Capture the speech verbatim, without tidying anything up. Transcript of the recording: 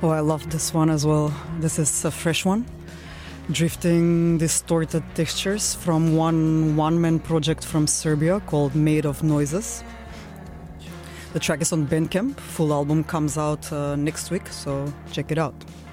Oh, I love this one as well. This is a fresh one. Drifting distorted textures from one one-man project from Serbia called Made of Noises. The track is on Bandcamp. Full album comes out uh, next week, so check it out.